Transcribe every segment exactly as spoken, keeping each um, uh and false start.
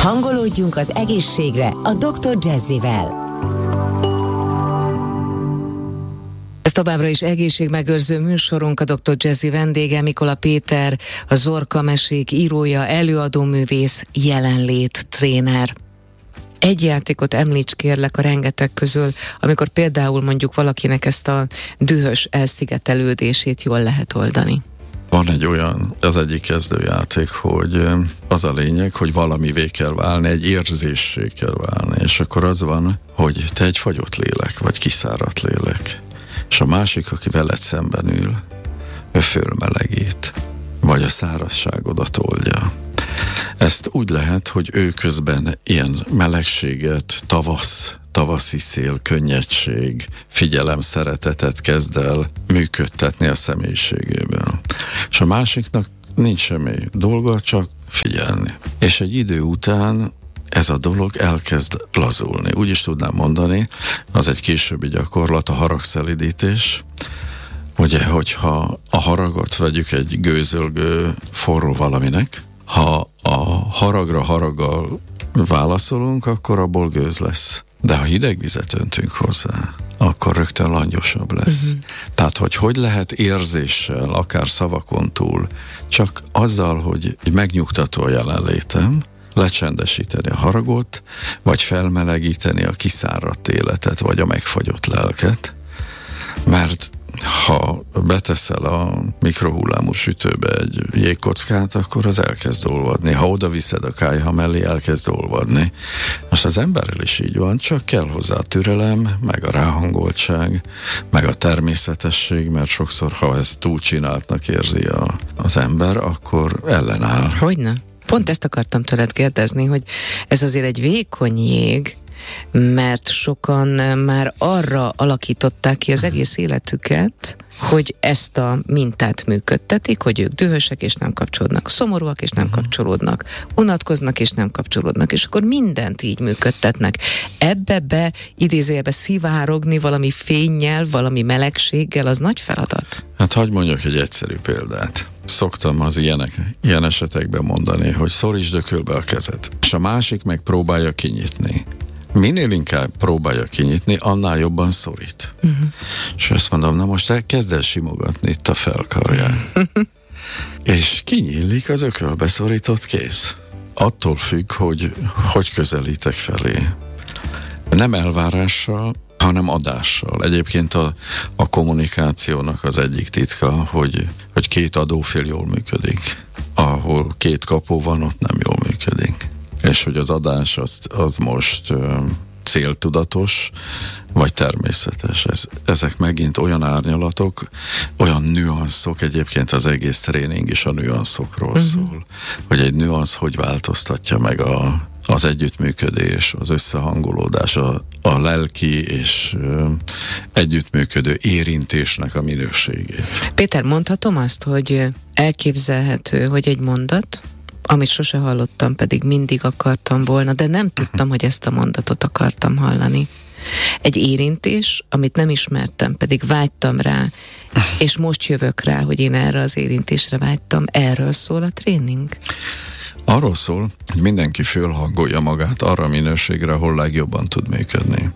Hangolódjunk az egészségre a doktor Jazzyvel. Ez továbbra is egészségmegőrző műsorunk, a doktor Jazzy vendége Mikola Péter, a Zorka mesék írója, előadóművész, jelenlét tréner. Egy játékot említs kérlek a rengeteg közül, amikor például mondjuk valakinek ezt a dühös elszigetelődését jól lehet oldani. Van egy olyan, az egyik kezdőjáték, hogy az a lényeg, hogy valamivé kell válni, egy érzéssé kell válni, és akkor az van, hogy te egy fagyott lélek, vagy kiszáradt lélek, és a másik, aki veled szemben ül, ő fölmelegít, vagy a szárazságodat oldja. Ezt úgy lehet, hogy ő közben ilyen melegséget, tavasz, tavaszi szél, könnyedség, figyelem, szeretetet kezd el működtetni a személyiségében. És a másiknak nincs semmi dolga, csak figyelni. És egy idő után ez a dolog elkezd lazulni. Úgy is tudnám mondani, az egy későbbi gyakorlat, a haragszelidítés. Ugye, hogyha a haragot vegyük egy gőzölgő forró valaminek, ha a haragra haraggal válaszolunk, akkor abból gőz lesz. De ha hideg vizet öntünk hozzá, akkor rögtön langyosabb lesz. Uh-huh. Tehát, hogy hogy lehet érzéssel, akár szavakon túl, csak azzal, hogy megnyugtató a jelenlétem, lecsendesíteni a haragot, vagy felmelegíteni a kiszáradt életet, vagy a megfagyott lelket, mert ha beteszel a mikrohullámú sütőbe egy jégkockát, akkor az elkezd olvadni. Ha oda viszed a kályha mellé, elkezd olvadni. Most az emberrel is így van, csak kell hozzá a türelem, meg a ráhangoltság, meg a természetesség, mert sokszor, ha ezt túlcsináltnak érzi a, az ember, akkor ellenáll. Hogyne? Pont ezt akartam tőled kérdezni, hogy ez azért egy vékony jég, mert sokan már arra alakították ki az egész életüket, hogy ezt a mintát működtetik, hogy ők dühösek és nem kapcsolódnak, szomorúak és nem kapcsolódnak, unatkoznak és nem kapcsolódnak, és akkor mindent így működtetnek. Ebbe be, idézőjebe szivárogni valami fénnyel, valami melegséggel, az nagy feladat. Hát hadd mondjak egy egyszerű példát. Szoktam az ilyenek, ilyen esetekben mondani, hogy szorítsd ökölbe a kezed, és a másik meg próbálja kinyitni. Minél inkább próbálja kinyitni, annál jobban szorít. Uh-huh. És azt mondom, na most kezd el simogatni itt a felkarján. És kinyílik az ökölbe szorított kéz. Attól függ, hogy hogy közelítek felé. Nem elvárással, hanem adással. Egyébként a, a kommunikációnak az egyik titka, hogy, hogy két adófél jól működik. Ahol két kapó van, ott nem jól működik. És hogy az adás az, az most ö, céltudatos, vagy természetes. Ez, ezek megint olyan árnyalatok, olyan nüanszok, egyébként az egész tréning is a nüanszokról uh-huh. szól. Hogy egy nüansz hogy változtatja meg a, az együttműködés, az összehangolódás, a, a lelki és ö, együttműködő érintésnek a minőségét. Péter, mondhatom azt, hogy elképzelhető, hogy egy mondat, amit sose hallottam, pedig mindig akartam volna, de nem tudtam, hogy ezt a mondatot akartam hallani. Egy érintés, amit nem ismertem, pedig vágytam rá, és most jövök rá, hogy én erre az érintésre vágytam. Erről szól a tréning? Arról szól, hogy mindenki fölhangolja magát arra a minőségre, ahol legjobban tud működni.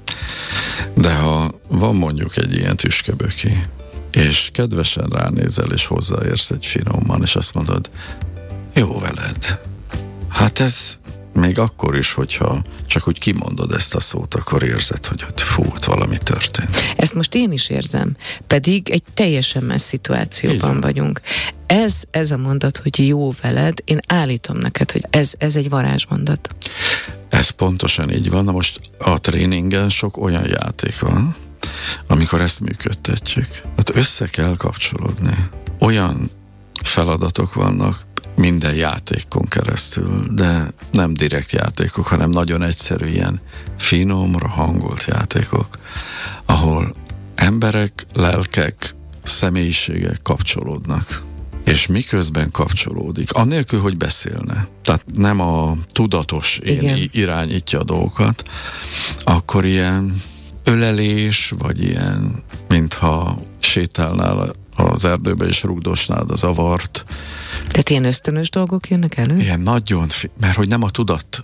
De ha van mondjuk egy ilyen tüskeböki, és kedvesen ránézel, és hozzáérsz egy finoman, és azt mondod, jó veled. Hát ez még akkor is, hogyha csak úgy kimondod ezt a szót, akkor érzed, hogy ott fú, ott valami történt. Ezt most én is érzem, pedig egy teljesen más szituációban Igen. vagyunk. Ez, ez a mondat, hogy jó veled, én állítom neked, hogy ez, ez egy varázsmondat. Ez pontosan így van. Na most a tréningen sok olyan játék van, amikor ezt működtetjük. Hát össze kell kapcsolódni. Olyan feladatok vannak, minden játékon keresztül, de nem direkt játékok, hanem nagyon egyszerű ilyen finomra hangolt játékok, ahol emberek, lelkek, személyiségek kapcsolódnak. És miközben kapcsolódik, annélkül, hogy beszélne, tehát nem a tudatos én Igen. irányítja a dolgokat, akkor ilyen ölelés, vagy ilyen, mintha sétálnál az erdőbe és rugdosnád az avart. Tehát ilyen ösztönös dolgok jönnek elő? Ilyen nagyon, mert hogy nem a tudat uh-huh.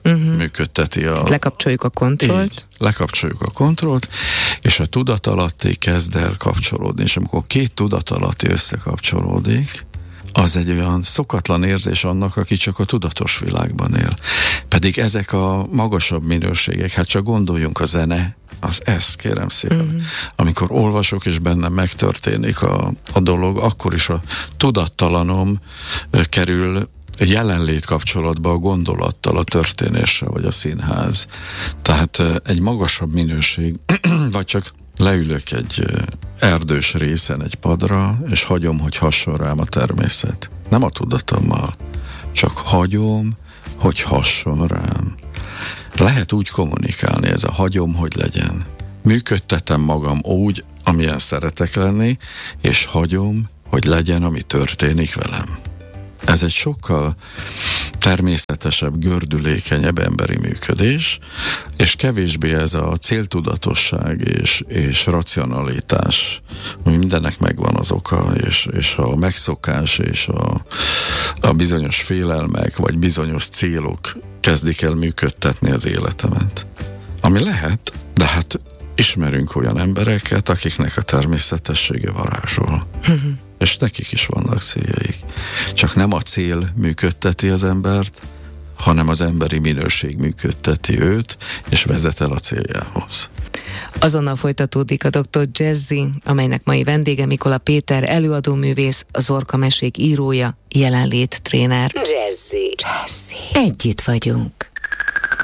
működteti a... Lekapcsoljuk a kontrollt. Így, lekapcsoljuk a kontrollt, és a tudatalatti kezd el kapcsolódni, és amikor két tudatalatti összekapcsolódik, az egy olyan szokatlan érzés annak, aki csak a tudatos világban él. Pedig ezek a magasabb minőségek, hát csak gondoljunk a zene, az ez, kérem szépen. Mm-hmm. Amikor olvasok, és bennem megtörténik a, a dolog, akkor is a tudattalanom kerül jelenlét kapcsolatba a gondolattal, a történéssel, vagy a színház. Tehát egy magasabb minőség, vagy csak leülök egy erdős részen egy padra, és hagyom, hogy hasson rám a természet. Nem a tudatommal, csak hagyom, hogy hasson rám. Lehet úgy kommunikálni, ez a hagyom, hogy legyen. Működtetem magam úgy, amilyen szeretek lenni, és hagyom, hogy legyen, ami történik velem. Ez egy sokkal természetesebb, gördülékenyebb emberi működés, és kevésbé ez a céltudatosság és, és racionalitás, hogy mindennek megvan az oka, és, és a megszokás, és a, a bizonyos félelmek, vagy bizonyos célok kezdik el működtetni az életemet. Ami lehet, de hát ismerünk olyan embereket, akiknek a természetessége varázsol. És nekik is vannak céljaik. Csak nem a cél működteti az embert, hanem az emberi minőség működteti őt, és vezet el a céljához. Azonnal folytatódik a doktor Jazzy, amelynek mai vendége Mikola Péter, előadóművész, a Zorka mesék írója, jelenléttréner. Jazzy. Jazzy. Együtt vagyunk.